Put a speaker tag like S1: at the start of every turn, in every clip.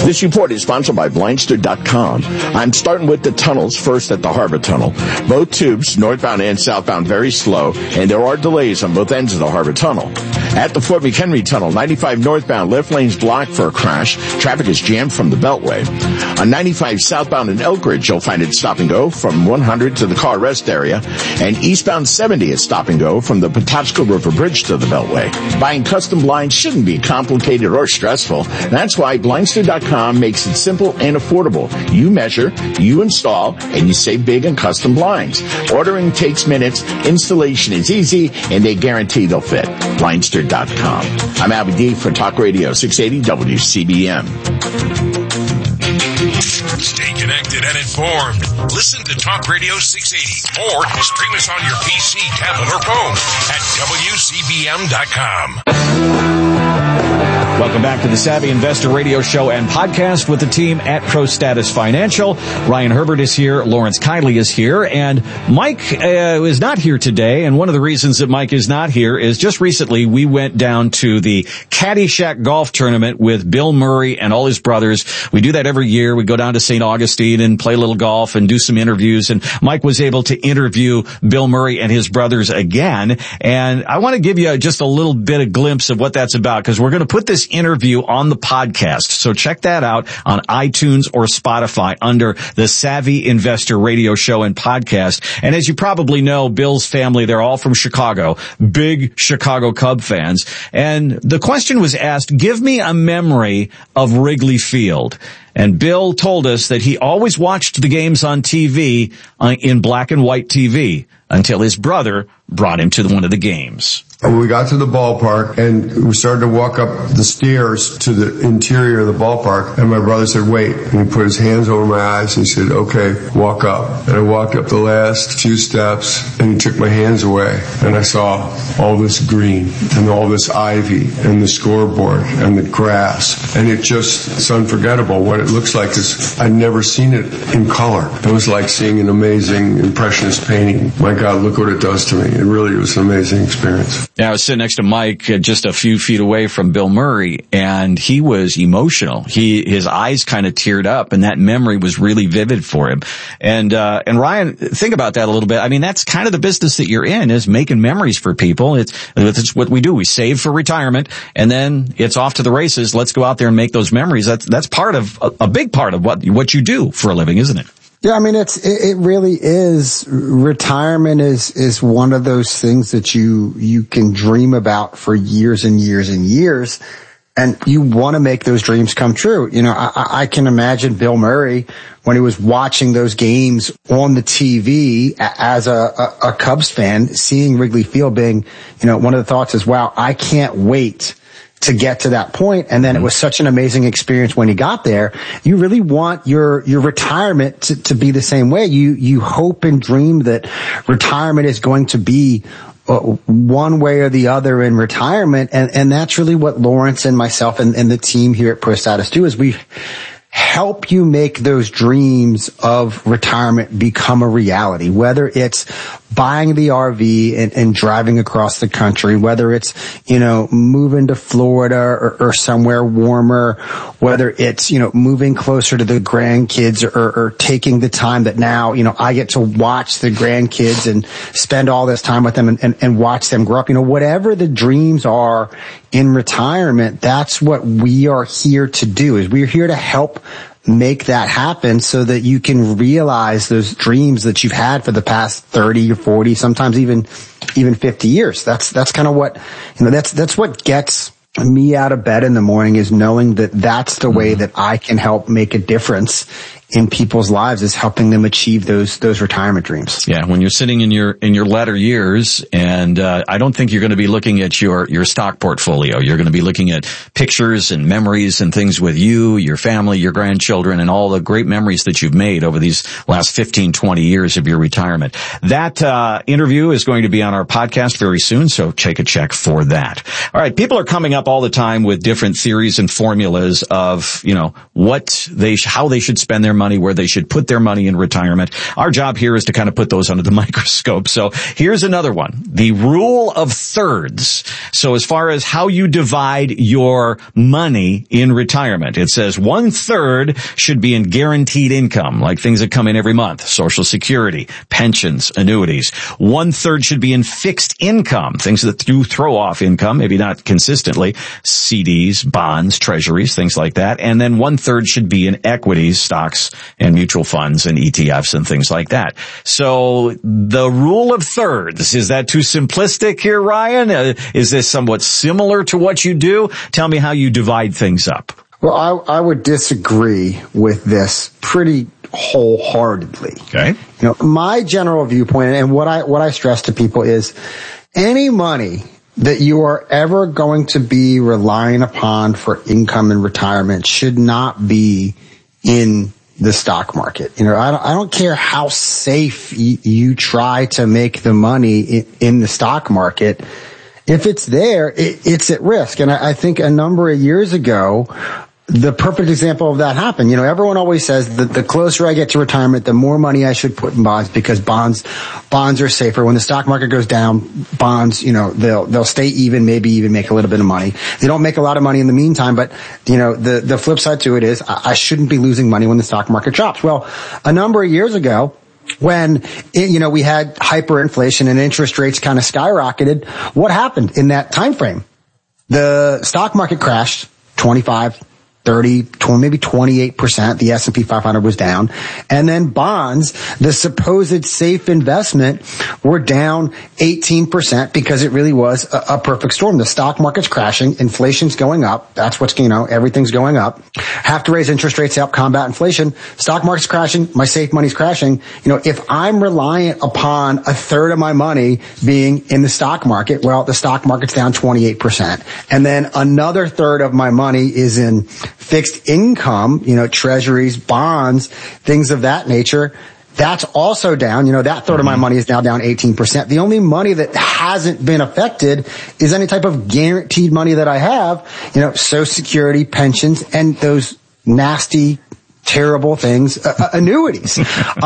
S1: This report is sponsored by Blindster.com. I'm starting with the tunnels first at the Harbor Tunnel. Both tubes, northbound and southbound, very slow, and there are delays on both ends of the Harbor Tunnel. At the Fort McHenry Tunnel, 95 northbound, left lane's blocked for a crash. Traffic is jammed from the Beltway. On 95 southbound in Elkridge, you'll find it stop and go from 100 to the car rest area. And eastbound 70 is stop and go from the Patochka River Bridge to the Beltway. Buying custom blinds shouldn't be complicated or stressful. That's why Blindster.com makes it simple and affordable. You measure, you install, and you save big on custom blinds. Ordering takes minutes, installation is easy, and they guarantee they'll fit. Blindster.com. I'm Abby D for Talk Radio 680 WCBM.
S2: Stay connected and informed. Listen to Talk Radio 680 or stream us on your PC, tablet, or phone at WCBM.com.
S3: Welcome back to the Savvy Investor Radio Show and Podcast with the team at ProStatus Financial. Ryan Herbert is here. Lawrence Kiley is here. And Mike is not here today. And one of the reasons that Mike is not here is just recently we went down to the Caddyshack Golf Tournament with Bill Murray and all his brothers. We do that every year. We go down to St. Augustine and play a little golf and do some interviews. And Mike was able to interview Bill Murray and his brothers again. And I want to give you just a little bit of glimpse of what that's about, because we're going to put this interview on the podcast. So check that out on iTunes or Spotify under the Savvy Investor Radio Show and Podcast. And as you probably know, Bill's family, they're all from Chicago, big Chicago Cub fans. And the question was asked, give me a memory of Wrigley Field. And Bill told us that he always watched the games on TV, in black and white TV, until his brother brought him to one of the games.
S4: We got to the ballpark and we started to walk up the stairs to the interior of the ballpark, and my brother said, wait. And he put his hands over my eyes and he said, okay, walk up. And I walked up the last few steps and he took my hands away, and I saw all this green and all this ivy and the scoreboard and the grass, and it's unforgettable. What it looks like is I'd never seen it in color. It was like seeing an amazing impressionist painting. My God, look what it does to me. It really was an amazing experience.
S3: Yeah, I was sitting next to Mike just a few feet away from Bill Murray, and he was emotional. His eyes kind of teared up, and that memory was really vivid for him. And Ryan, think about that a little bit. I mean, that's kind of the business that you're in, is making memories for people. It's what we do. We save for retirement, and then it's off to the races. Let's go out there and make those memories. That's part of a big part of what you do for a living, isn't it?
S5: Yeah, I mean, it really is. Retirement is one of those things that you can dream about for years and years and years. And you want to make those dreams come true. You know, I can imagine Bill Murray when he was watching those games on the TV as a Cubs fan, seeing Wrigley Field being, you know, one of the thoughts is, wow, I can't wait to get to that point. And then it was such an amazing experience when he got there. You really want your retirement to be the same way. You hope and dream that retirement is going to be one way or the other in retirement. And that's really what Lawrence and myself and the team here at ProStatus do, is we help you make those dreams of retirement become a reality, whether it's buying the RV and driving across the country, whether it's, you know, moving to Florida or somewhere warmer, whether it's, you know, moving closer to the grandkids or taking the time that now, you know, I get to watch the grandkids and spend all this time with them and watch them grow up. You know, whatever the dreams are in retirement, that's what we are here to do, is we're here to help make that happen so that you can realize those dreams that you've had for the past 30 or 40, sometimes even 50 years. That's kind of what, you know, that's what gets me out of bed in the morning, is knowing that that's the way that I can help make a difference in people's lives, is helping them achieve those retirement dreams.
S3: Yeah, when you're sitting in your latter years, and I don't think you're going to be looking at your stock portfolio. You're going to be looking at pictures and memories and things with you, your family, your grandchildren, and all the great memories that you've made over these last 15, 20 years of your retirement. That interview is going to be on our podcast very soon, so take a check for that. All right, people are coming up all the time with different theories and formulas of, you know, how they should spend their money, where they should put their money in retirement. Our job here is to kind of put those under the microscope. So here's another one. The rule of thirds. So as far as how you divide your money in retirement, it says 1/3 should be in guaranteed income, like things that come in every month, Social Security, pensions, annuities. 1/3 should be in fixed income, things that you throw off income, maybe not consistently, CDs, bonds, treasuries, things like that. And then 1/3 should be in equities, stocks, and mutual funds and ETFs and things like that. So the rule of thirds, is that too simplistic here, Ryan? Is this somewhat similar to what you do? Tell me how you divide things up.
S5: Well, I would disagree with this pretty wholeheartedly.
S3: Okay.
S5: You know, my general viewpoint and what I stress to people is any money that you are ever going to be relying upon for income and retirement should not be in the stock market. You know, I don't care how safe you try to make the money in the stock market. If it's there, it's at risk. And I think a number of years ago, the perfect example of that happened. You know, everyone always says that the closer I get to retirement, the more money I should put in bonds, because bonds are safer. When the stock market goes down, bonds, you know, they'll stay even, maybe even make a little bit of money. They don't make a lot of money in the meantime, but, you know, the flip side to it is I shouldn't be losing money when the stock market drops. Well, a number of years ago, when, you know, we had hyperinflation and interest rates kind of skyrocketed, what happened in that time frame? The stock market crashed 25, 30, maybe 28%. The S&P 500 was down. And then bonds, the supposed safe investment, were down 18% because it really was a perfect storm. The stock market's crashing. Inflation's going up. That's what's, you know, everything's going up. Have to raise interest rates to help combat inflation. Stock market's crashing. My safe money's crashing. You know, if I'm reliant upon 1/3 of my money being in the stock market, well, the stock market's down 28%. And then another 1/3 of my money is in fixed income, you know, treasuries, bonds, things of that nature. That's also down. You know, that 1/3 of my money is now down 18%. The only money that hasn't been affected is any type of guaranteed money that I have, you know, Social Security, pensions, and those nasty, terrible things, annuities.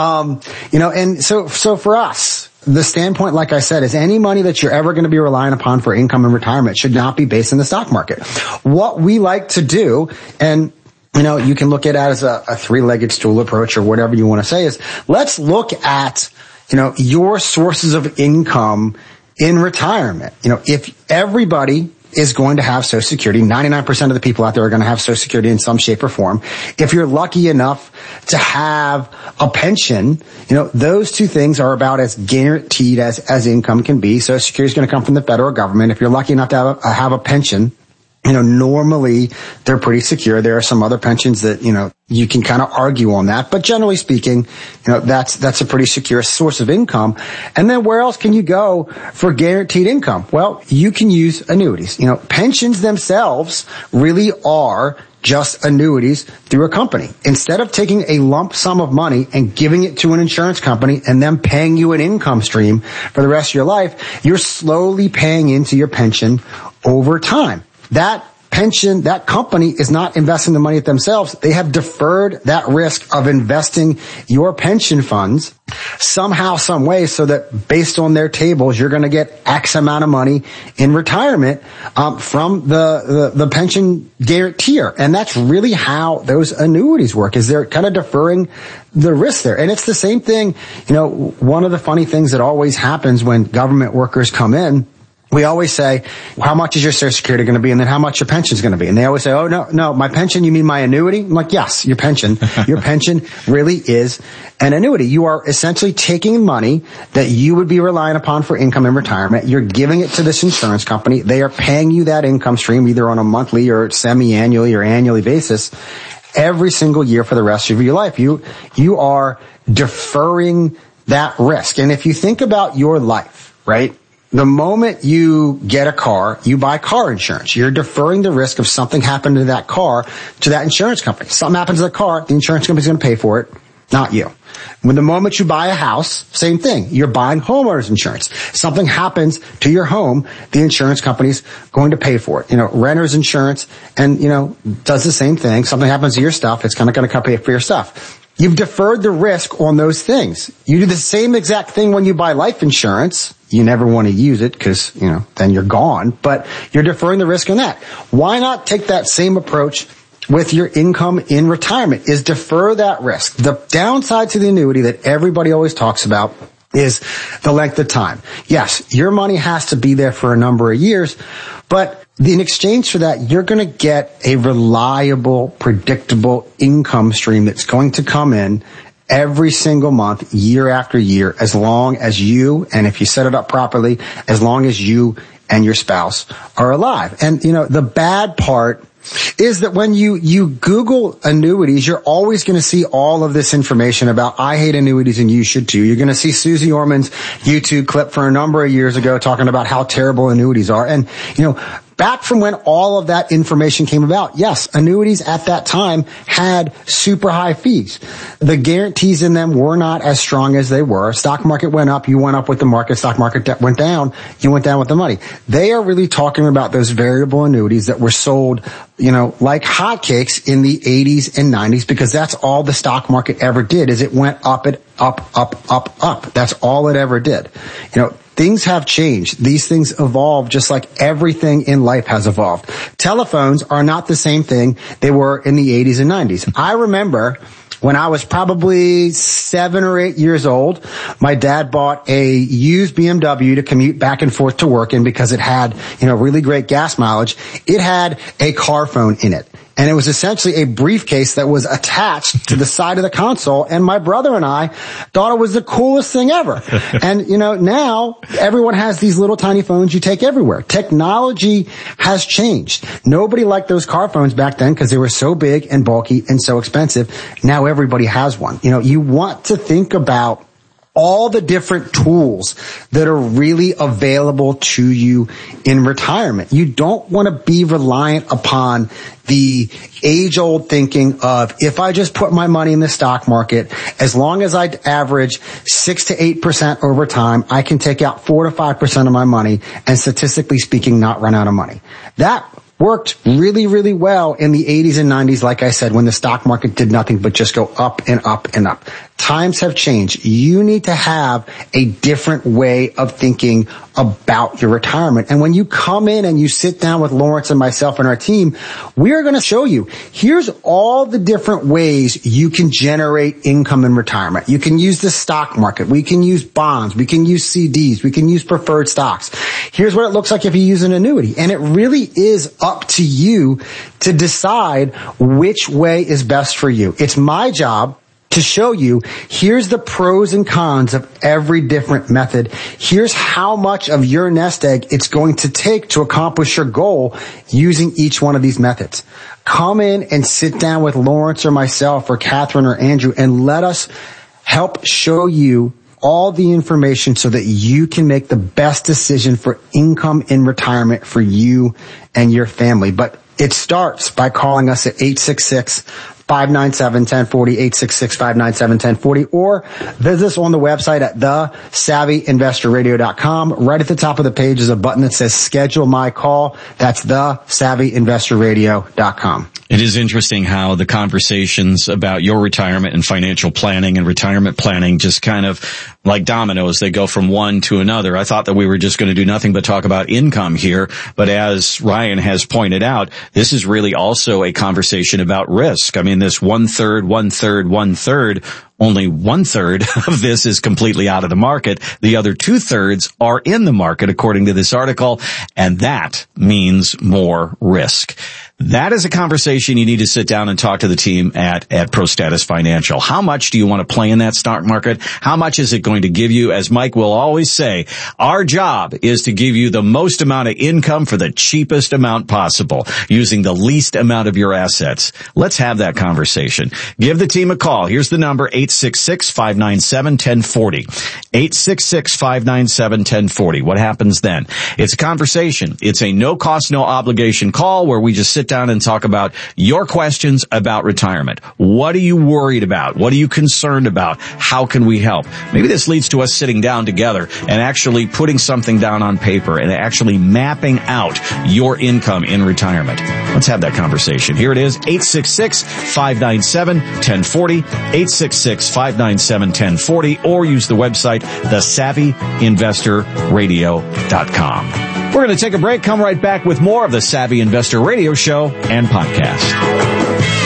S5: You know, and so for us, the standpoint, like I said, is any money that you're ever going to be relying upon for income and retirement should not be based in the stock market. What we like to do, and you know, you can look at it as a three-legged stool approach or whatever you want to say, is let's look at, you know, your sources of income in retirement. You know, if everybody is going to have Social Security, 99% of the people out there are going to have Social Security in some shape or form. If you're lucky enough to have a pension, you know, those two things are about as guaranteed as income can be. Social Security is going to come from the federal government. If you're lucky enough to have a pension, you know, normally they're pretty secure. There are some other pensions that, you know, you can kind of argue on that, but generally speaking, you know, that's a pretty secure source of income. And then where else can you go for guaranteed income? Well, you can use annuities. You know, pensions themselves really are just annuities through a company. Instead of taking a lump sum of money and giving it to an insurance company and them paying you an income stream for the rest of your life, you're slowly paying into your pension over time. That pension, that company is not investing the money themselves. They have deferred that risk of investing your pension funds somehow, some way, so that based on their tables, you're going to get X amount of money in retirement from the pension guarantor. And that's really how those annuities work, is they're kind of deferring the risk there. And it's the same thing. You know, one of the funny things that always happens when government workers come in, we always say, how much is your Social Security going to be? And then how much your pension is going to be? And they always say, oh, no, my pension, you mean my annuity? I'm like, yes, your pension. Your pension really is an annuity. You are essentially taking money that you would be relying upon for income and retirement. You're giving it to this insurance company. They are paying you that income stream either on a monthly or semi-annually or annually basis every single year for the rest of your life. You are deferring that risk. And if you think about your life, right? The moment you get a car, you buy car insurance. You're deferring the risk of something happening to that car to that insurance company. Something happens to the car, the insurance company's going to pay for it, not you. When the moment you buy a house, same thing. You're buying homeowners insurance. Something happens to your home, the insurance company's going to pay for it. You know, renter's insurance and, you know, does the same thing. Something happens to your stuff, it's kind of going to pay for your stuff. You've deferred the risk on those things. You do the same exact thing when you buy life insurance. You never want to use it because, then you're gone, but you're deferring the risk on that. Why not take that same approach with your income in retirement? Is defer that risk. The downside to the annuity that everybody always talks about is the length of time. Yes, your money has to be there for a number of years, but in exchange for that, you're going to get a reliable, predictable income stream that's going to come in every single month, year after year, as long as you, and if you set it up properly, as long as you and your spouse are alive. And, the bad part is that when you Google annuities, you're always going to see all of this information about I hate annuities and you should too. You're going to see Susie Orman's YouTube clip for a number of years ago talking about how terrible annuities are. And, back from when all of that information came about, yes, annuities at that time had super high fees. The guarantees in them were not as strong as they were. Stock market went up, you went up with the market. Stock market went down, you went down with the money. They are really talking about those variable annuities that were sold, like hotcakes in the 80s and 90s, because that's all the stock market ever did, is it went up and up, up, up, up. That's all it ever did. Things have changed. These things evolve just like everything in life has evolved. Telephones are not the same thing they were in the 80s and 90s. I remember when I was probably 7 or 8 years old, my dad bought a used BMW to commute back and forth to work in because it had, really great gas mileage. It had a car phone in it. And it was essentially a briefcase that was attached to the side of the console. And my brother and I thought it was the coolest thing ever. And, now everyone has these little tiny phones you take everywhere. Technology has changed. Nobody liked those car phones back then because they were so big and bulky and so expensive. Now everybody has one. You want to think about all the different tools that are really available to you in retirement. You don't want to be reliant upon the age-old thinking of, if I just put my money in the stock market, as long as I average 6 to 8% over time, I can take out 4 to 5% of my money and, statistically speaking, not run out of money. That worked really, really well in the 80s and 90s, like I said, when the stock market did nothing but just go up and up and up. Times have changed. You need to have a different way of thinking about your retirement. And when you come in and you sit down with Lawrence and myself and our team, we are going to show you, here's all the different ways you can generate income in retirement. You can use the stock market. We can use bonds. We can use CDs. We can use preferred stocks. Here's what it looks like if you use an annuity. And it really is up to you to decide which way is best for you. It's my job to show you, here's the pros and cons of every different method. Here's how much of your nest egg it's going to take to accomplish your goal using each one of these methods. Come in and sit down with Lawrence or myself or Catherine or Andrew and let us help show you all the information so that you can make the best decision for income in retirement for you and your family. But it starts by calling us at 866-597-1040, 866-597-1040, or visit us on the website at thesavvyinvestorradio.com. Right at the top of the page is a button that says schedule my call. That's thesavvyinvestorradio.com.
S3: It is interesting how the conversations about your retirement and financial planning and retirement planning just kind of like dominoes. They go from one to another. I thought that we were just going to do nothing but talk about income here. But as Ryan has pointed out, this is really also a conversation about risk. I mean, this 1/3, 1/3, 1/3. Only 1/3 of this is completely out of the market. The other 2/3 are in the market, according to this article, and that means more risk. That is a conversation you need to sit down and talk to the team at ProStatus Financial. How much do you want to play in that stock market? How much is it going to give you? As Mike will always say, our job is to give you the most amount of income for the cheapest amount possible, using the least amount of your assets. Let's have that conversation. Give the team a call. Here's the number, 866 866-597-1040. 866-597-1040. What happens then? It's a conversation. It's a no cost, no obligation call where we just sit down and talk about your questions about retirement. What are you worried about? What are you concerned about? How can we help? Maybe this leads to us sitting down together and actually putting something down on paper and actually mapping out your income in retirement. Let's have that conversation. Here it is, 866-597-1040, 866-597-1040, or use the website, thesavvyinvestorradio.com. We're going to take a break, come right back with more of the Savvy Investor Radio Show and podcast.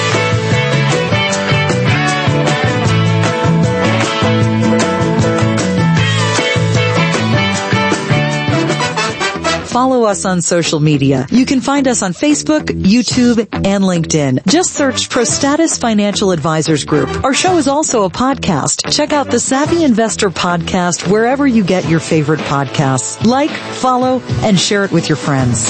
S6: Follow us on social media. You can find us on Facebook, YouTube, and LinkedIn. Just search ProStatus Financial Advisors Group. Our show is also a podcast. Check out the Savvy Investor Podcast wherever you get your favorite podcasts. Like, follow, and share it with your friends.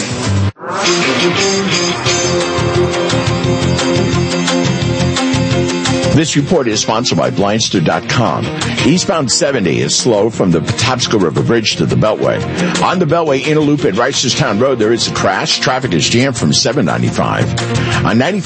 S1: This report is sponsored by Blindster.com. Eastbound 70 is slow from the Patapsco River Bridge to the Beltway. On the Beltway Inner Loop at Reisterstown Road, there is a crash. Traffic is jammed from 795. On 95